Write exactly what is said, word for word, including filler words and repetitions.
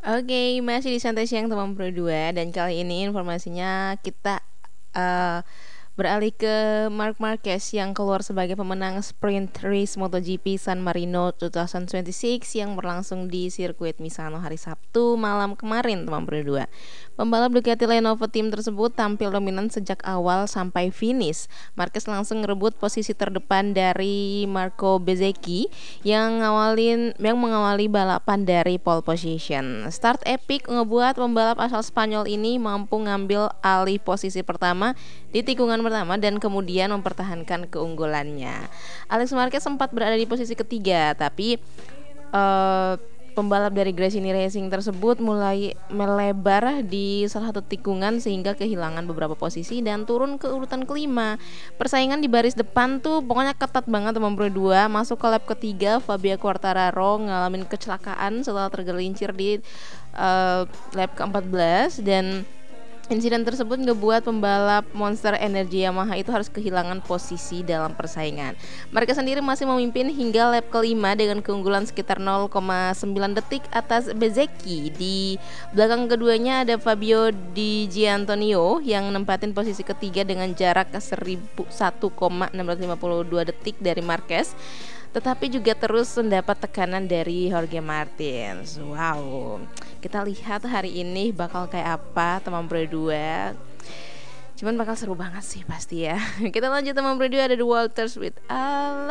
Oke, masih di Santai Siang teman Pro dua dan kali ini informasinya kita eh, beralih ke Marc Marquez yang keluar sebagai pemenang sprint race MotoGP San Marino dua ribu dua puluh enam yang berlangsung di sirkuit Misano hari Sabtu malam kemarin teman Pro dua. Pembalap Ducati Lenovo Team tersebut tampil dominan sejak awal sampai finish. Marquez langsung merebut posisi terdepan dari Marco Bezzecchi yang ngawalin yang mengawali balapan dari pole position. Start epic ngebuat pembalap asal Spanyol ini mampu ngambil alih posisi pertama di tikungan pertama dan kemudian mempertahankan keunggulannya. Alex Marquez sempat berada di posisi ketiga, tapi uh, pembalap dari Gresini Racing tersebut mulai melebar di salah satu tikungan sehingga kehilangan beberapa posisi dan turun ke urutan kelima. Persaingan di baris depan tuh pokoknya ketat banget teman Pro dua. Masuk ke lap ketiga, Fabio Quartararo ngalamin kecelakaan setelah tergelincir di uh, lap keempat belas dan insiden tersebut ngebuat pembalap Monster Energy Yamaha itu harus kehilangan posisi dalam persaingan. Mereka sendiri masih memimpin hingga lap kelima dengan keunggulan sekitar nol koma sembilan detik atas Bezzecchi. Di belakang keduanya ada Fabio Di Gianantonio yang nempatin posisi ketiga dengan jarak satu koma enam lima dua detik dari Marquez, tetapi juga terus mendapat tekanan dari Jorge Martin. Wow, kita lihat hari ini bakal kayak apa teman Pro dua. Cuman bakal seru banget sih pasti ya. Kita lanjut teman Pro dua, ada The Walters with Al